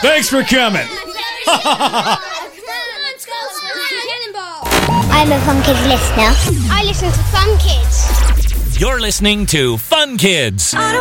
Thanks for coming. I'm a Fun Kids listener. I listen to Fun Kids. You're listening to Fun Kids.